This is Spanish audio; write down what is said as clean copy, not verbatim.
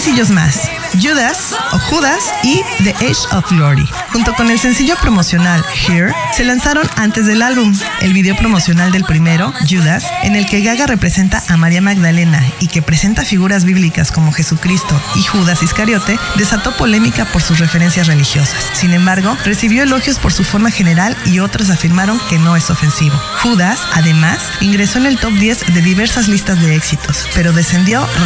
sencillos más: Judas o Judas y The Age of Glory. Junto con el sencillo promocional Here, se lanzaron antes del álbum. El video promocional del primero, Judas, en el que Gaga representa a María Magdalena y que presenta figuras bíblicas como Jesucristo y Judas Iscariote, desató polémica por sus referencias religiosas. Sin embargo, recibió elogios por su forma general y otros afirmaron que no es ofensivo. Judas, además, ingresó en el top 10 de diversas listas de éxitos, pero descendió